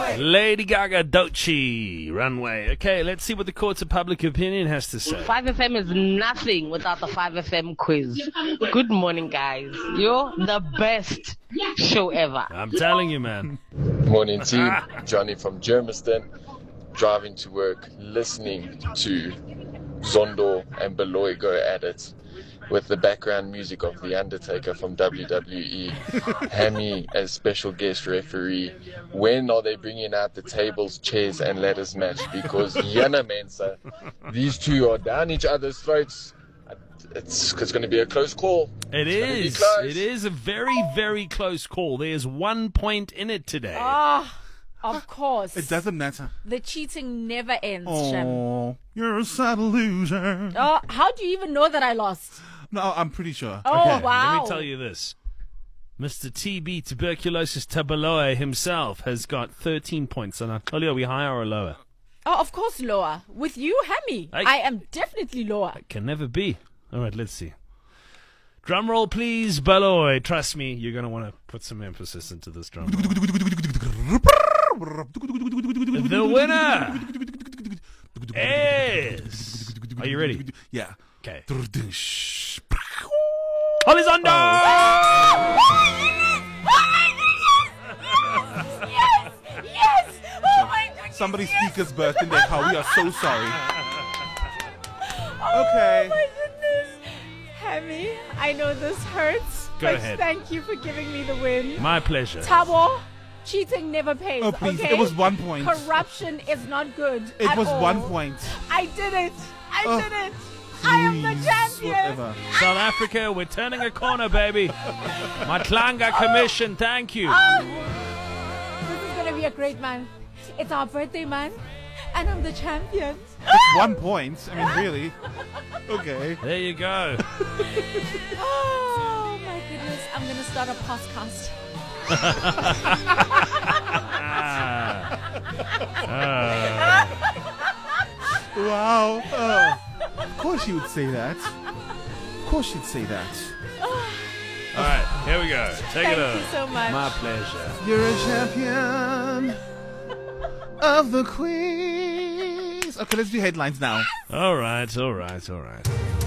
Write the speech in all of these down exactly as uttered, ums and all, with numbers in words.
Lady Gaga, Doechii, Runway. Okay, let's see what the courts of public opinion has to say. five F M is nothing without the five F M quiz. Good morning, guys. You're the best show ever. I'm telling you, man. Morning, team. Johnny from Germiston, driving to work, listening to Zondo and Beloy go at it with the background music of The Undertaker from W W E. Hammy as special guest referee. When are they bringing out the tables, chairs, and ladders match? Because Yana Mensa, these two are down each other's throats. It's, it's going to be a close call. It it's is. It is a very, very close call. There's one point in it today. Ah, oh, of course. It doesn't matter. The cheating never ends, Shem. Oh, you're a sad loser. Oh, how do you even know that I lost? No, I'm pretty sure. Oh, okay. wow. Let me tell you this. Mister T B, Tuberculosis Tabaloy himself, has got thirteen points. And I tell you, are we higher or lower? Oh, of course lower. With you, Hammy. I- I am definitely lower. It can never be. All right, let's see. Drum roll, please, Baloy. Trust me, you're going to want to put some emphasis into this drum roll. The winner is... Are you ready? Yeah. Okay. Yes! Elizondo! Yes! Oh my goodness! Somebody yes. speak his birth in their car. We are so sorry. Oh Okay. my goodness. Hammy, I know this hurts. Go but ahead. Thank you for giving me the win. My pleasure. Tabo, cheating never pays. Oh, please. Okay? It was one point. Corruption is not good. It at was all. one point. I did it. I Oh, did it. I am the Please, champion. whatever. South Africa, we're turning a corner, baby. Matlanga Commission, thank you. Oh, this is going to be a great man. It's our birthday, man. And I'm the champion. It's one point. I mean, really. Okay. There you go. Oh, my goodness. I'm going to start a podcast. Wow. Oh, of course you would say that. Of course you'd say that. All right, here we go. Take Thank it over. you so much. My pleasure. You're a champion of the quiz. Okay, let's do headlines now. All right, all right, all right.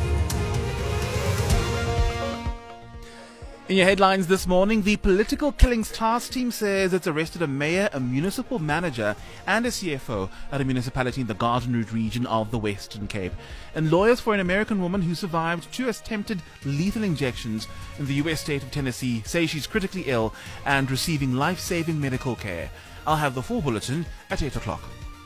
In your headlines this morning, the Political Killings Task Team says it's arrested a mayor, a municipal manager, and a C F O at a municipality in the Garden Route region of the Western Cape. And lawyers for an American woman who survived two attempted lethal injections in the U S state of Tennessee say she's critically ill and receiving life-saving medical care. I'll have the full bulletin at eight o'clock.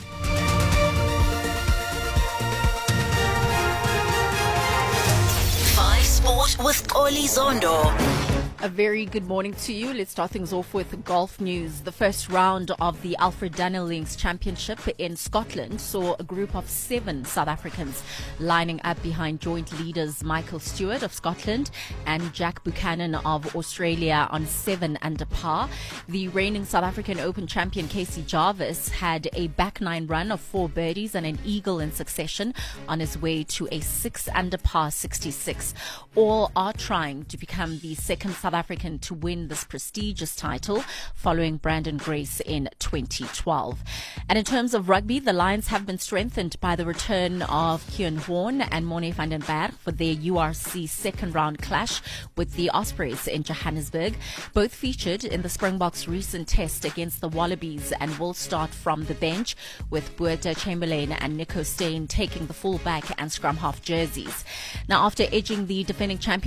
Five Sport with Oli Zondo. A very good morning to you. Let's start things off with golf news. The first round of the Alfred Daniel Links Championship in Scotland saw a group of seven South Africans lining up behind joint leaders Michael Stewart of Scotland and Jack Buchanan of Australia on seven under par. The reigning South African Open champion Casey Jarvis had a back nine run of four birdies and an eagle in succession on his way to a six under par sixty-six. All are trying to become the second South African to win this prestigious title following Brandon Grace in twenty twelve. And in terms of rugby, the Lions have been strengthened by the return of Kieran Horn and Morne van den Berg for their U R C second round clash with the Ospreys in Johannesburg. Both featured in the Springboks' recent test against the Wallabies and will start from the bench, with Boeta Chamberlain and Nico Steyn taking the fullback and scrum half jerseys. Now, after edging the defending champion